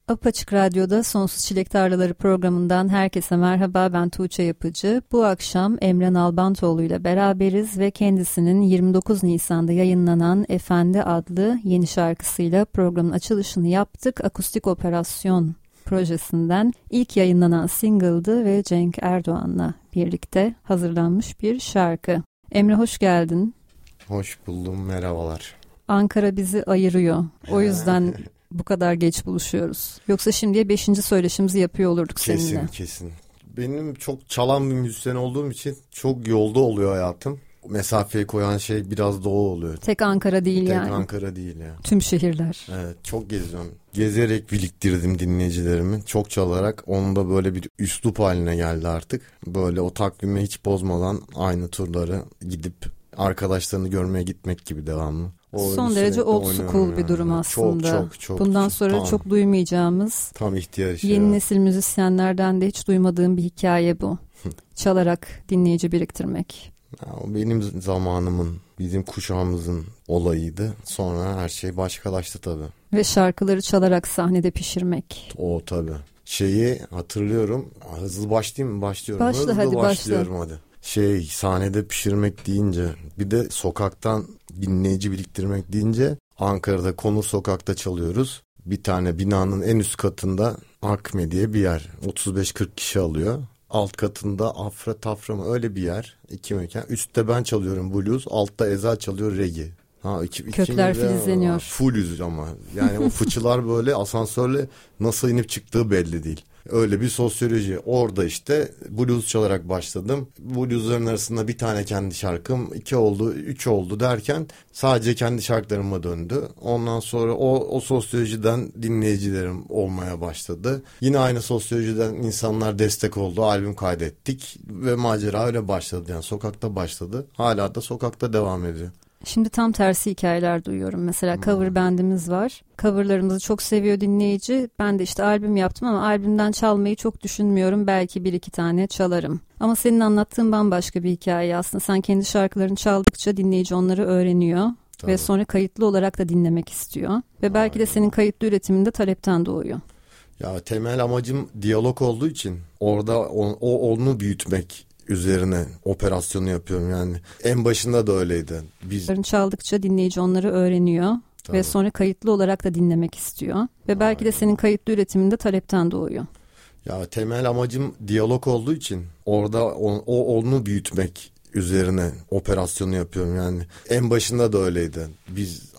Apaçık Radyo'da Sonsuz Çilek Tarlaları programından herkese merhaba, ben Tuğçe Yapıcı. Bu akşam Emre Nalbantoğlu ile beraberiz ve kendisinin 29 Nisan'da yayınlanan Efendi adlı yeni şarkısıyla programın açılışını yaptık. Akustik Operasyon projesinden ilk yayınlanan single'dı ve Cenk Erdoğan'la birlikte hazırlanmış bir şarkı. Emre hoş geldin. Hoş buldum, merhabalar. Ankara bizi ayırıyor. O yüzden bu kadar geç buluşuyoruz. Yoksa şimdiye 5. söyleşimizi yapıyor olurduk seninle. Kesin. Benim çok çalan bir müzisyen olduğum için çok yolda oluyor hayatım. Mesafeyi koyan şey biraz da o oluyor. Tek Ankara değil yani. Tek Ankara değil ya. Tüm şehirler. Evet, çok geziyorum. Gezerek biriktirdim dinleyicilerimi. Çok çalarak onun da böyle bir üslup haline geldi artık. Böyle o takvimi hiç bozmadan aynı turları gidip arkadaşlarını görmeye gitmek gibi devamlı. Son derece old school bir durum aslında. Çok. Bundan sonra çok duymayacağımız, tam ihtiyaç. Yeni nesil müzisyenlerden de hiç duymadığım bir hikaye bu. Çalarak dinleyici biriktirmek. Ya, benim zamanımın, bizim kuşağımızın olayıydı. Sonra her şey başkalaştı tabii. Ve şarkıları çalarak sahnede pişirmek. O tabii. Şeyi hatırlıyorum. Hızlı başlayayım mı? Başlıyorum. Başla, hadi başlıyorum hadi. Sahnede pişirmek deyince, bir de sokaktan dinleyici biriktirmek deyince, Ankara'da Konur Sokak'ta çalıyoruz. Bir tane binanın en üst katında Akme diye bir yer. 35-40 kişi alıyor. Alt katında Afra Tafra mı öyle bir yer. 2 mekan. Üstte ben çalıyorum blues. Altta Eza çalıyor reggae. Kökler filizleniyor. Fullüz ama. Yani o fıçılar böyle asansörle nasıl inip çıktığı belli değil. Öyle bir sosyoloji. Orada işte blues çalarak başladım. Bluesların arasında bir tane kendi şarkım, 2 oldu, 3 oldu derken sadece kendi şarkılarıma döndü. Ondan sonra o sosyolojiden dinleyicilerim olmaya başladı. Yine aynı sosyolojiden insanlar destek oldu. Albüm kaydettik ve macera öyle başladı. Yani sokakta başladı. Hala da sokakta devam ediyor. Şimdi tam tersi hikayeler duyuyorum. Mesela cover bandimiz var. Coverlarımızı çok seviyor dinleyici. Ben de işte albüm yaptım ama albümden çalmayı çok düşünmüyorum. Belki 1-2 tane çalarım. Ama senin anlattığın bambaşka bir hikaye aslında. Sen kendi şarkılarını çaldıkça dinleyici onları öğreniyor. Tabii. Ve sonra kayıtlı olarak da dinlemek istiyor. Ve belki de senin kayıtlı üretiminde talepten doğuyor. Ya temel amacım diyalog olduğu için orada onu büyütmek üzerine operasyonu yapıyorum yani. En başında da öyleydi. Çaldıkça dinleyici onları öğreniyor. Tabii. Ve sonra kayıtlı olarak da dinlemek istiyor. Ve belki de senin kayıtlı üretiminde talepten doğuyor. Ya temel amacım diyalog olduğu için orada onu büyütmek üzerine operasyonu yapıyorum yani. En başında da öyleydi. Biz